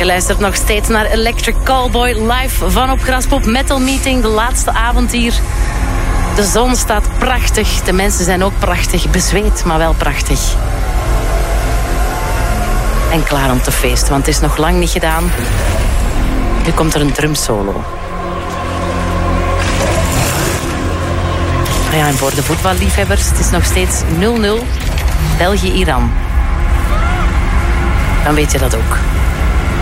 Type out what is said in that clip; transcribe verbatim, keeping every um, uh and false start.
Je luistert nog steeds naar Electric Callboy live van op Graspop Metal Meeting. De laatste avond hier. De zon staat prachtig. De mensen zijn ook prachtig. Bezweet, maar wel prachtig. En klaar om te feesten, want het is nog lang niet gedaan. Nu komt er een drumsolo. Ja, en voor de voetballiefhebbers, het is nog steeds nul nul. België-Iran. Dan weet je dat ook.